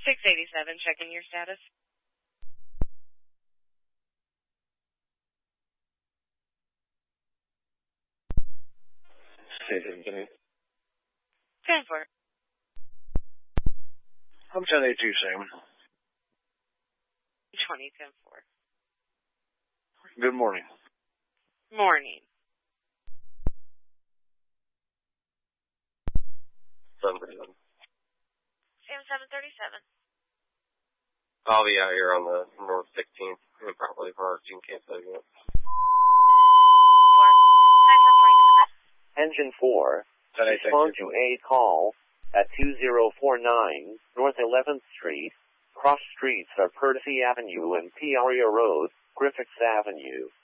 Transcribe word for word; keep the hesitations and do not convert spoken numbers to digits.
six eighty-seven, checking your status. ten four. I'm ten eighty-two, Sam. twenty ten four. Good morning. Morning. seven thirty-seven. Sam seven thirty-seven. I'll be out here on the North sixteenth, and probably parked in case I get. Engine four, respond to a call at two zero four nine North eleventh Street. Cross streets are Purdy Avenue and Peoria Road, Griffiths Avenue.